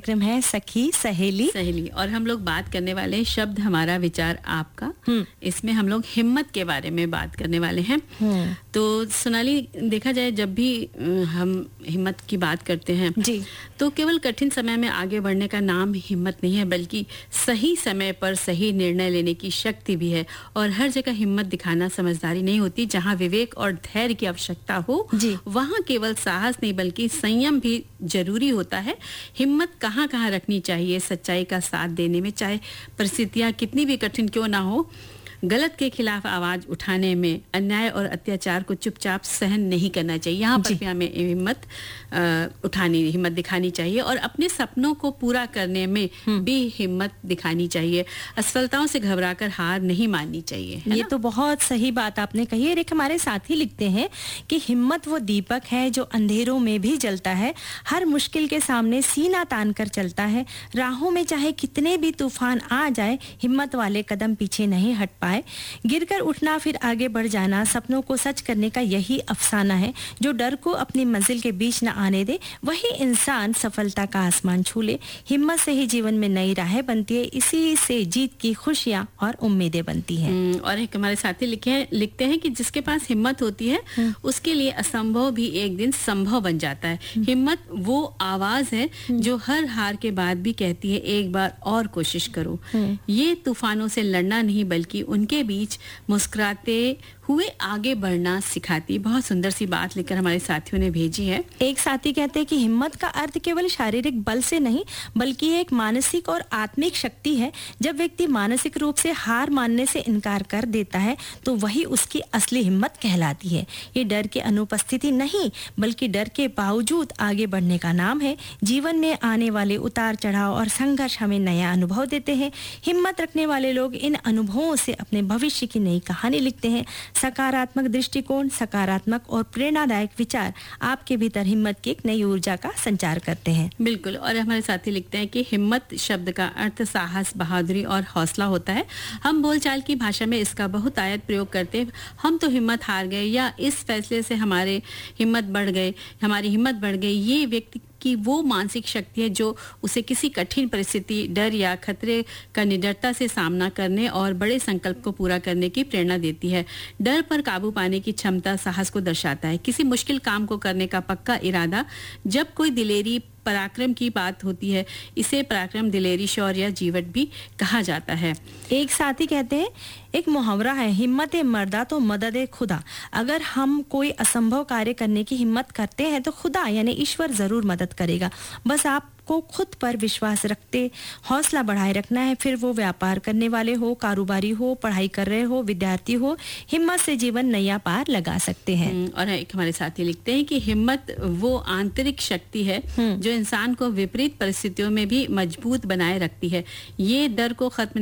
कार्यक्रम है सखी सहेली। सहेली, और हम लोग बात करने वाले हैं शब्द हमारा विचार आपका। इसमें हम लोग हिम्मत के बारे में बात करने वाले हैं। तो सोनाली, देखा जाए जब भी हम हिम्मत की बात करते हैं जी, तो केवल कठिन समय में आगे बढ़ने का नाम हिम्मत नहीं है, बल्कि सही समय पर सही निर्णय लेने की शक्ति भी है। और हर जगह हिम्मत दिखाना समझदारी नहीं होती। जहां विवेक और धैर्य की आवश्यकता हो वहां केवल साहस नहीं बल्कि संयम भी जरूरी होता है। हिम्मत कहाँ कहाँ रखनी चाहिए? सच्चाई का साथ देने में, चाहे परिस्थितियां कितनी भी कठिन क्यों ना हो। गलत के खिलाफ आवाज उठाने में, अन्याय और अत्याचार को चुपचाप सहन नहीं करना चाहिए। यहाँ पर भी हमें हिम्मत दिखानी चाहिए और अपने सपनों को पूरा करने में भी हिम्मत दिखानी चाहिए। असफलताओं से घबराकर हार नहीं माननी चाहिए। ये तो बहुत सही बात आपने कही है। एक हमारे साथी लिखते हैं कि हिम्मत वो दीपक है जो अंधेरों में भी जलता है, हर मुश्किल के सामने सीना तान कर चलता है। राहों में चाहे कितने भी तूफान आ जाए, हिम्मत वाले कदम पीछे नहीं हट पाए। गिरकर उठना फिर आगे बढ़ जाना, सपनों को सच करने का यही अफसाना है। जो डर को अपनी मंजिल के बीच न आने दे, वही इंसान सफलता का आसमान छू ले। हिम्मत से ही जीवन में नई राहें बनती है, इसी से जीत की खुशियां और उम्मीदें बनती हैं। और एक हमारे साथी लिखते हैं कि जिसके पास हिम्मत होती है उसके लिए असंभव भी एक दिन संभव बन जाता है। हिम्मत वो आवाज है जो हर हार के बाद भी कहती है एक बार और कोशिश करो। ये तूफानों से लड़ना नहीं बल्कि उनके बीच मुस्कुराते हुए आगे बढ़ना सिखाती। बहुत सुंदर सी बात लिखकर हमारे साथियों ने भेजी है। एक साथी कहते हैं कि हिम्मत का अर्थ केवल शारीरिक बल से नहीं बल्कि एक मानसिक और आत्मिक शक्ति है। जब व्यक्ति मानसिक रूप से हार मानने से इनकार कर देता है तो वही उसकी असली हिम्मत कहलाती है। ये डर की अनुपस्थिति नहीं बल्कि डर के बावजूद आगे बढ़ने का नाम है। जीवन में आने वाले उतार चढ़ाव और संघर्ष हमें नया अनुभव देते हैं। हिम्मत रखने वाले लोग इन अनुभवों से अपने भविष्य की नई कहानी लिखते हैं। सकारात्मक दृष्टिकोण, सकारात्मक और प्रेरणादायक विचार आपके भीतर हिम्मत की एक नई ऊर्जा का संचार करते हैं। बिल्कुल। और हमारे साथी लिखते हैं कि हिम्मत शब्द का अर्थ साहस, बहादुरी और हौसला होता है। हम बोलचाल की भाषा में इसका बहुत आयत प्रयोग करते हैं। हम तो हिम्मत हार गए या इस फैसले से हमारी हिम्मत बढ़ गई। ये व्यक्ति कि वो मानसिक शक्ति है जो उसे किसी कठिन परिस्थिति, डर या खतरे का निडरता से सामना करने और बड़े संकल्प को पूरा करने की प्रेरणा देती है। डर पर काबू पाने की क्षमता साहस को दर्शाता है, किसी मुश्किल काम को करने का पक्का इरादा। जब कोई दिलेरी, पराक्रम की बात होती है, इसे पराक्रम, दिलेरी, शौर्य, जीवट भी कहा जाता है। एक साथी कहते हैं, एक मुहावरा है, हिम्मत मर्दा तो मदद खुदा। अगर हम कोई असंभव कार्य करने की हिम्मत करते हैं तो खुदा यानी ईश्वर जरूर मदद करेगा। बस आपको खुद पर विश्वास रखते हौसला बढ़ाए रखना है। फिर वो व्यापार करने वाले हो, कारोबारी हो, पढ़ाई कर रहे हो, विद्यार्थी हो, हिम्मत से जीवन नया पार लगा सकते हैं। और एक हमारे साथी लिखते हैं कि हिम्मत वो आंतरिक शक्ति है जो इंसान को विपरीत परिस्थितियों में भी मजबूत बनाए रखती है। ये डर को खत्म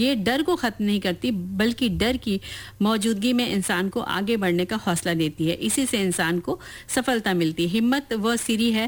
नहीं करती बल्कि डर की मौजूदगी में इंसान को आगे बढ़ने का हौसला देती है। इसी से इंसान को सफलता मिलती है। हिम्मत वो सीढ़ी है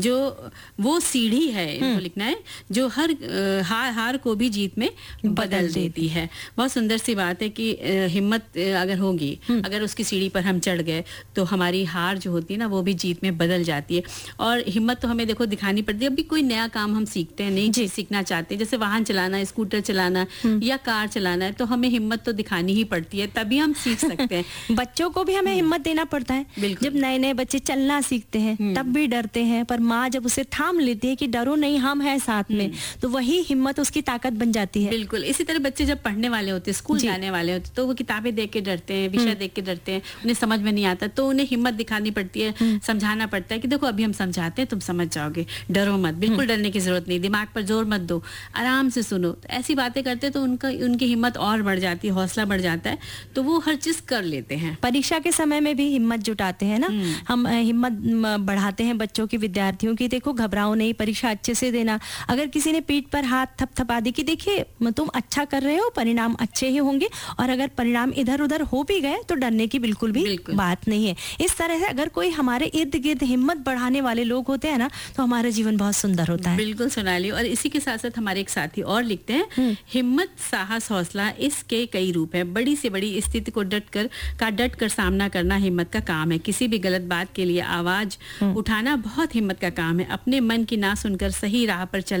इनको लिखना है जो हर हार को भी जीत में बदल देती है। बहुत सुंदर सी बात है कि हिम्मत अगर होगी, अगर उसकी सीढ़ी पर हम चढ़ गए तो हमारी हार जो होती है ना वो भी जीत में बदल जाती है। और हिम्मत तो हमें देखो दिखानी पड़ती है। अभी कोई नया काम हम सीखते हैं, नई चीज सीखना चाहते हैं, जैसे वाहन चलाना, स्कूटर चलाना या कार चलाना है, तो हमें हिम्मत तो दिखानी ही पड़ती है, तभी हम सीख सकते हैं। बच्चों को भी हमें हिम्मत देना पड़ता है। जब नए नए बच्चे चलना सीखते हैं तब भी डरते हैं, पर माँ जब उसे थाम लेती है कि डरो नहीं, हम हैं साथ में, तो वही हिम्मत उसकी ताकत बन जाती है। बिल्कुल। इसी तरह बच्चे जब पढ़ने वाले होते हैं, स्कूल जाने वाले होते, तो वो किताबें देख के डरते हैं, विषय देख के डरते हैं, उन्हें समझ में नहीं आता, तो उन्हें हिम्मत दिखानी पड़ती है, समझाना पड़ता है कि देखो अभी हम समझाते हैं, तुम समझ जाओगे, डरो मत, बिल्कुल डरने की जरूरत नहीं, दिमाग पर जोर मत दो, आराम से सुनो। तो ऐसी बातें करते तो उनकी हिम्मत और बढ़ जाती है, हौसला बढ़ जाता है, तो वो हर चीज कर लेते हैं। परीक्षा के समय में भी हिम्मत जुटाते हैं ना, हम हिम्मत बढ़ाते हैं बच्चों की, विद्यार्थियों की। देखो घबराओ नहीं, परीक्षा अच्छे से देना। अगर किसी ने पीठ पर हाथ थपथपा दी कि देखिए तुम अच्छा कर रहे हो, परिणाम अच्छे ही होंगे, और अगर परिणाम इधर उधर हो भी गए तो डरने की बिल्कुल भी बात नहीं है। इस तरह से अगर कोई हमारे इर्द गिर्द हिम्मत बढ़ाने वाले लोग होते हैं ना, तो हमारा जीवन बहुत सुंदर होता है। बिल्कुल सोनाली। और इसी के साथ साथ हमारे एक साथी और लिखते हैं, हिम्मत, साहस, हौसला, इसके कई रूप है। बड़ी से बड़ी स्थिति को डट कर सामना करना हिम्मत का काम है। किसी भी गलत बात के लिए आवाज उठाना बहुत हिम्मत का काम है। अपने मन की ना सुनकर सही राह पर चलना